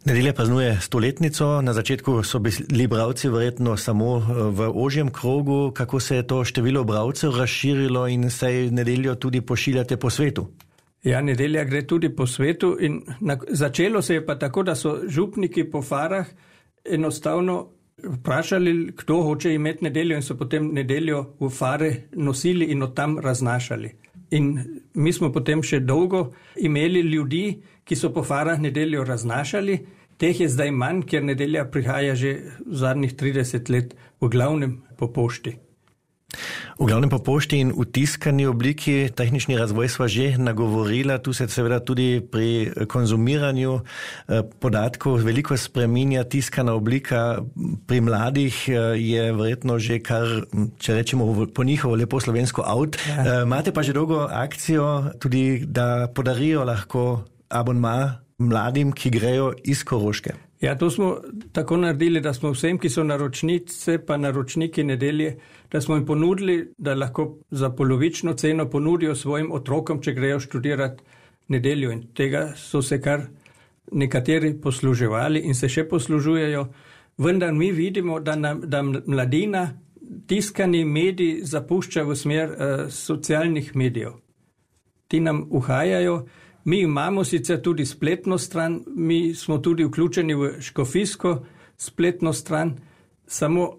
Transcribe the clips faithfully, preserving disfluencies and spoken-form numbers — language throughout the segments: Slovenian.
Nedelja praznuje stoletnico, na začetku so bili bralci verjetno samo v ožjem krogu. Kako se je to število bralcev razširilo in se nedeljo tudi pošiljate po svetu? Ja, nedelja gre tudi po svetu in na, začelo se je pa tako, da so župniki po farah enostavno vprašali, kdo hoče imeti nedeljo in so potem nedeljo v fare nosili in od tam raznašali. In mi smo potem še dolgo imeli ljudi, ki so po farah nedeljo raznašali. Teh je zdaj manj, ker nedelja prihaja že v zadnjih trideset let v glavnem po pošti. V glavnem po pošti in v tiskani obliki. Tehnični razvoj sva že nagovorila, tu se seveda tudi pri konzumiranju podatkov veliko spreminja. Tiskana oblika pri mladih je verjetno že kar, če rečemo po njihovo lepo slovensko out. Ja. Imate pa že dolgo akcijo tudi, da podarijo lahko abonma mladim, ki grejo iz Koroške. Ja, to smo tako naredili, da smo vsem, ki so naročnice pa naročniki nedelje, da smo jim ponudili, da lahko za polovično ceno ponudijo svojim otrokom, če grejo študirati nedeljo. In tega so se kar nekateri posluževali in se še poslužujejo. Vendar mi vidimo, da, nam, da mladina tiskani medij zapušča v smer uh, socialnih medijev. Ti nam uhajajo. Mi imamo sicer tudi spletno stran, mi smo tudi vključeni v škofijsko spletno stran, samo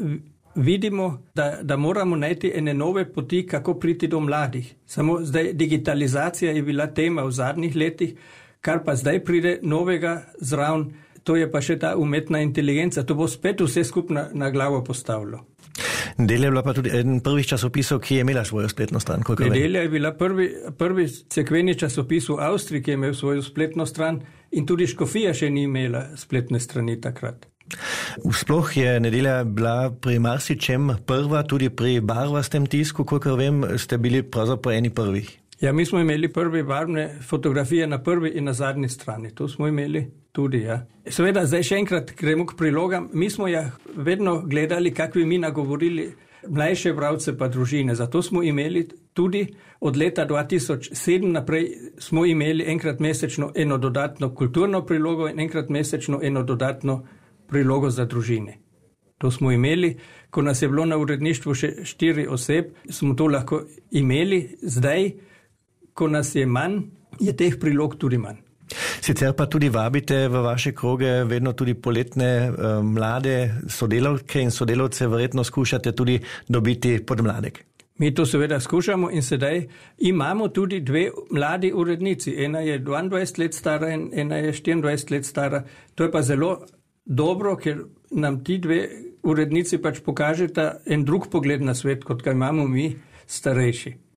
vidimo, da, da moramo najti ene nove poti, kako priti do mladih. Samo zdaj digitalizacija je bila tema v zadnjih letih, kar pa zdaj pride novega zraven, to je pa še ta umetna inteligenca, to bo spet vse skupaj na glavo postavilo. Nedelja je bila pa tudi eden prvih časopisov, ki je imela svojo spletno stran. Nedelja je bila prvi, prvi cerkveni časopis v Avstriji, ki je imel svojo spletno stran in tudi škofija še ni imela spletne strani takrat. Sploh je nedelja bila pri marsičem prva, tudi pri barvastem tisku, kolikor vem, ste bili pravzaprav eni prvih. Ja, mi smo imeli prve barvne fotografije na prvi in na zadnji strani. To smo imeli tudi, ja. Seveda, zdaj še enkrat gremo k prilogam. Mi smo ja vedno gledali, kako bi mi nagovorili mlajše bralce pa družine. Zato smo imeli tudi od leta dva tisoč sedem naprej smo imeli enkrat mesečno eno dodatno kulturno prilogo in enkrat mesečno eno dodatno prilogo za družine. To smo imeli, ko nas je bilo na uredništvu še štiri oseb, smo to lahko imeli. Zdaj, ko nas je manj, je teh prilog tudi manj. Sicer pa tudi vabite v vaše kroge vedno tudi poletne uh, mlade sodelavke in sodelavce, verjetno skušate tudi dobiti podmladek. Mi to seveda skušamo in sedaj imamo tudi dve mladi urednici. Ena je dvaindvajset let stara in ena je štiriindvajset let stara. To je pa zelo dobro, ker nam ti dve urednici pač pokažeta en drug pogled na svet, kot ga imamo mi starejši.